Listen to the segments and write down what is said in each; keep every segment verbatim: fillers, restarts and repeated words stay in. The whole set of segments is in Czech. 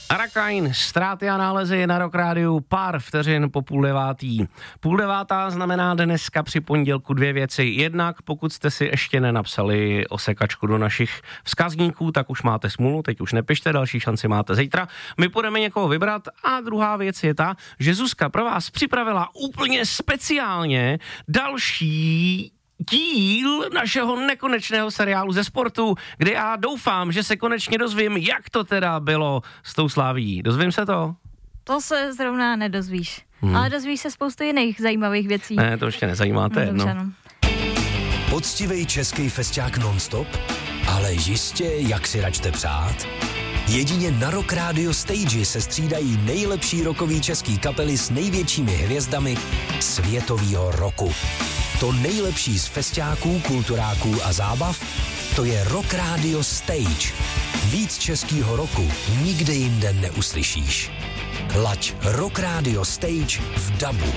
Arakain, ztráty a nálezy na Rock Rádiu pár vteřin po půl devátý. Půl devátá znamená dneska při pondělku dvě věci. Jednak, pokud jste si ještě nenapsali osekačku do našich vzkazníků, tak už máte smůlu, teď už nepište, další šanci máte zítra. My půjdeme někoho vybrat a druhá věc je ta, že Zuzka pro vás připravila úplně speciálně další díl našeho nekonečného seriálu ze sportu, kde já doufám, že se konečně dozvím, jak to teda bylo s tou Slavií. Dozvím se to? To se zrovna nedozvíš. Hmm. Ale dozvíš se spoustu jiných zajímavých věcí. Ne, to ještě nezajímáte. No, dobře, no. no. Poctivej český festiák non-stop, ale jistě, jak si račte přát. Jedině na Rock Radio Stage se střídají nejlepší rockový český kapely s největšími hvězdami světovýho roku. To nejlepší z festiáků, kulturáků a zábav, to je Rock Radio Stage. Víc českýho roku nikde jinde neuslyšíš. Laď Rock Radio Stage v dabu.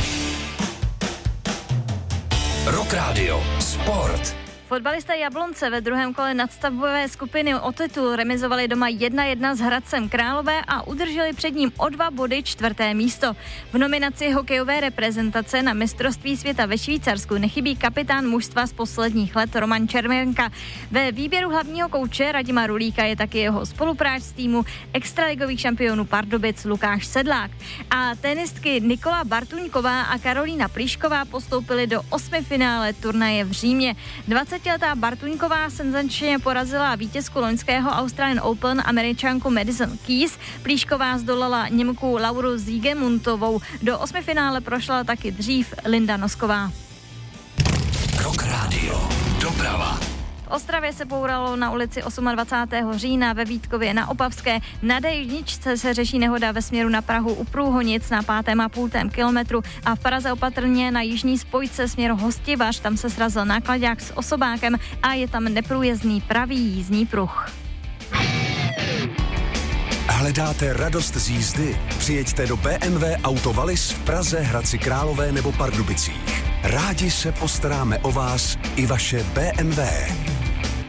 Rock Radio Sport. Fotbalisté Jablonce ve druhém kole nadstavbové skupiny o titul remizovali doma jedna jedna s Hradcem Králové a udrželi před ním o dva body čtvrté místo. V nominaci hokejové reprezentace na mistrovství světa ve Švýcarsku nechybí kapitán mužstva z posledních let Roman Červenka. Ve výběru hlavního kouče Radima Rulíka je taky jeho spolupráč z týmu extraligových šampionů Pardubic Lukáš Sedlák. A tenistky Nikola Bartuňková a Karolína Plíšková postoupily do osmifinále turnaje v Římě. dvacetiletá Bartuňková senzačně porazila vítězku loňského Australian Open Američanku Madison Keys. Plíšková zdolala Němku Lauru Siegemuntovou. Do osmifinále prošla taky dřív Linda Nosková. Rock Radio. Doprava. V Ostravě se bouralo na ulici dvacátého osmého října, ve Vítkově na Opavské. Na dé jedničce se řeší nehoda ve směru na Prahu u Průhonic na pátém a půltém kilometru a v Praze opatrně na jižní spojce směr Hostivař, tam se srazil náklaďák s osobákem a je tam neprůjezdný pravý jízdní pruh. Hledáte radost z jízdy? Přijeďte do bé em vé Auto Wallis v Praze, Hradci Králové nebo Pardubicích. Rádi se postaráme o vás i vaše bé em vé.